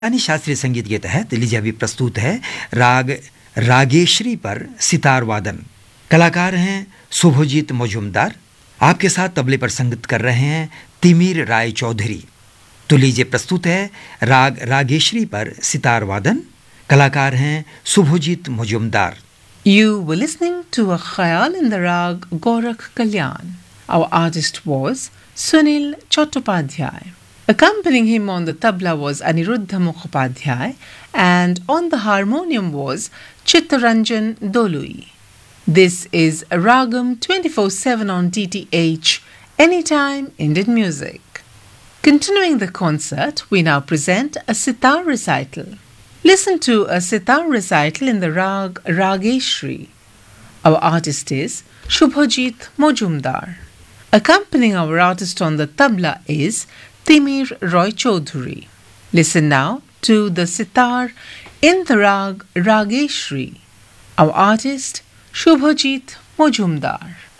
यानी शास्त्रीय संगीत के तहत लीजिए अभी प्रस्तुत है राग रागेश्वरी पर सितार वादन। कलाकार हैं शुभजीत मजूमदार। आपके साथ तबले पर संगत कर रहे हैं तिमिर राय चौधरी। तो लीजिए प्रस्तुत है राग रागेश्वरी पर सितार वादन। कलाकार हैं Subhajit Majumdar. You were listening to a khayal in the rag Gorakh Kalyan. Our artist was Sunil Chattopadhyay. Accompanying him on the tabla was Aniruddha Mukhopadhyay, and on the harmonium was Chittaranjan Dolui. This is Ragam 24/7 on DTH, Anytime Indian Music. Continuing the concert, we now present a sitar recital. Listen to a sitar recital in the rag Rageshri. Our artist is Shubhajit Mojumdar. Accompanying our artist on the tabla is Timir Roy Chaudhuri. Listen now to the sitar in the rag Rageshri. Our artist Shubhajit Mojumdar.